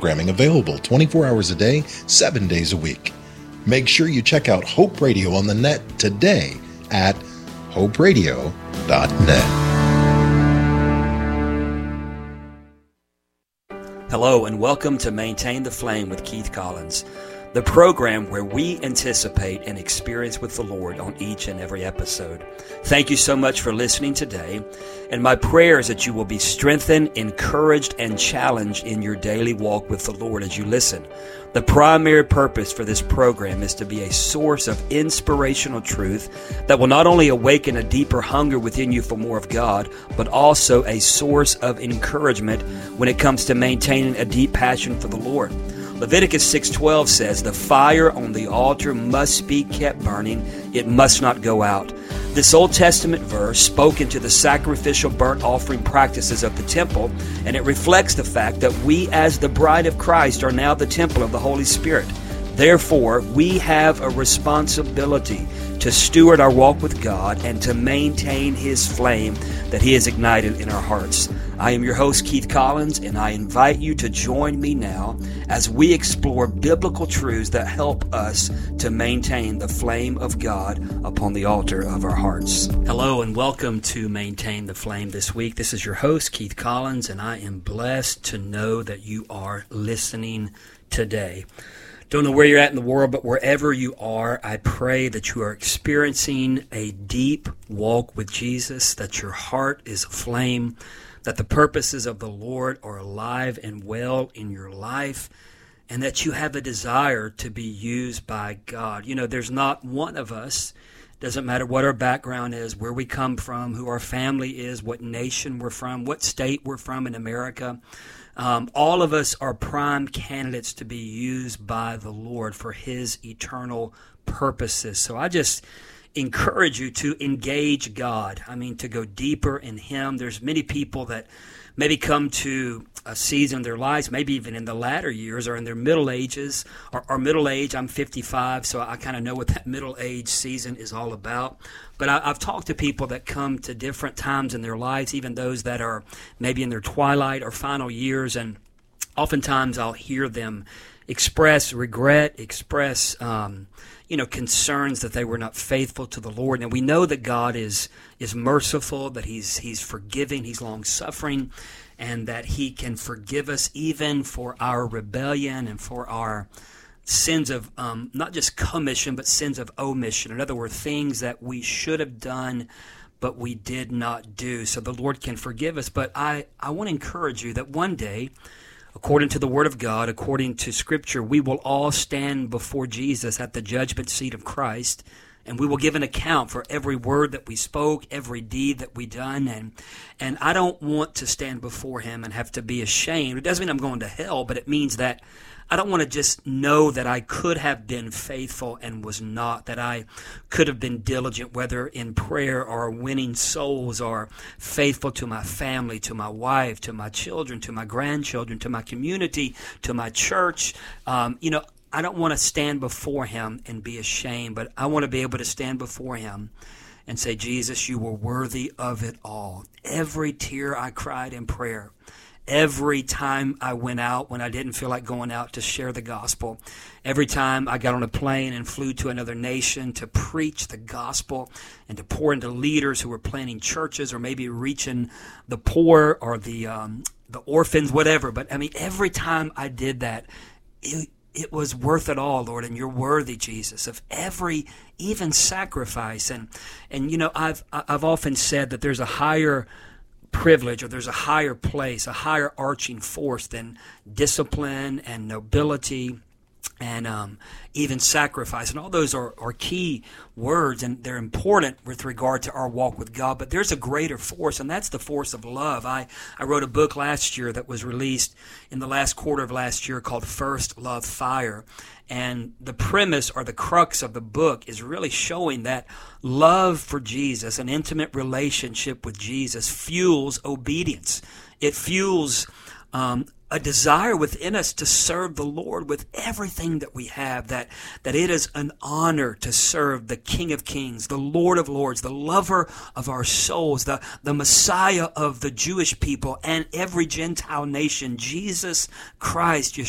programming available 24 hours a day, 7 days a week. Make sure you check out Hope Radio on the net today at hoperadio.net. Hello and welcome to Maintain the Flame with Keith Collins, the program where we anticipate an experience with the Lord on each and every episode. Thank you so much for listening today, and my prayer is that you will be strengthened, encouraged, and challenged in your daily walk with the Lord as you listen. The primary purpose for this program is to be a source of inspirational truth that will not only awaken a deeper hunger within you for more of God, but also a source of encouragement when it comes to maintaining a deep passion for the Lord. Leviticus 6:12 says, "The fire on the altar must be kept burning. It must not go out." This Old Testament verse spoke into the sacrificial burnt offering practices of the temple, and it reflects the fact that we as the bride of Christ are now the temple of the Holy Spirit. Therefore, we have a responsibility to steward our walk with God and to maintain His flame that He has ignited in our hearts. I am your host, Keith Collins, and I invite you to join me now as we explore biblical truths that help us to maintain the flame of God upon the altar of our hearts. Hello and welcome to Maintain the Flame this week. This is your host, Keith Collins, and I am blessed to know that you are listening today. Don't know where you're at in the world, but wherever you are, I pray that you are experiencing a deep walk with Jesus, that your heart is aflame, that the purposes of the Lord are alive and well in your life, and that you have a desire to be used by God. You know, there's not one of us, doesn't matter what our background is, where we come from, who our family is, what nation we're from, what state we're from in America. All of us are prime candidates to be used by the Lord for His eternal purposes. So I just encourage you to engage God. I mean, to go deeper in Him. There's many people that maybe come to a season in their lives, maybe even in the latter years or in their middle ages or middle age. I'm 55, so I kind of know what that middle age season is all about. But I've talked to people that come to different times in their lives, even those that are maybe in their twilight or final years, and oftentimes I'll hear them express regret, express concerns that they were not faithful to the Lord. And we know that God is merciful, that He's forgiving, He's long-suffering, and that He can forgive us even for our rebellion and for our sins of not just commission, but sins of omission. In other words, things that we should have done, but we did not do. So the Lord can forgive us. But I want to encourage you that one day, according to the Word of God, according to Scripture, we will all stand before Jesus at the judgment seat of Christ, and we will give an account for every word that we spoke, every deed that we done. And I don't want to stand before Him and have to be ashamed. It doesn't mean I'm going to hell, but it means that I don't want to just know that I could have been faithful and was not, that I could have been diligent, whether in prayer or winning souls, or faithful to my family, to my wife, to my children, to my grandchildren, to my community, to my church. I don't want to stand before Him and be ashamed, but I want to be able to stand before Him and say, Jesus, you were worthy of it all. Every tear I cried in prayer, every time I went out when I didn't feel like going out to share the gospel, every time I got on a plane and flew to another nation to preach the gospel and to pour into leaders who were planting churches or maybe reaching the poor or the orphans, whatever. But I mean, every time I did that, it was worth it all, Lord, and you're worthy, Jesus, of every even sacrifice. And I've often said that there's a higher privilege, or there's a higher place, a higher arching force than discipline and nobility and even sacrifice. And all those are key words, and they're important with regard to our walk with God. But there's a greater force, and that's the force of love. I wrote a book last year that was released in the last quarter of last year called First Love Fire. And the premise or the crux of the book is really showing that love for Jesus, an intimate relationship with Jesus, fuels obedience. It fuels a desire within us to serve the Lord with everything that we have, that it is an honor to serve the King of Kings, the Lord of Lords, the lover of our souls, the Messiah of the Jewish people and every Gentile nation, Jesus Christ,